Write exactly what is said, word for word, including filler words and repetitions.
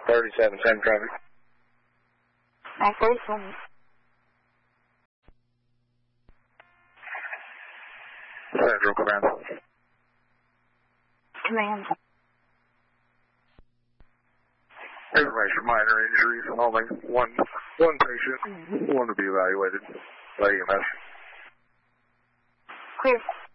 thirty-seven, same traffic. nine forty-seven. Central Command. Command. Information, minor injuries, only one one patient, one to be evaluated by E M S. Clear.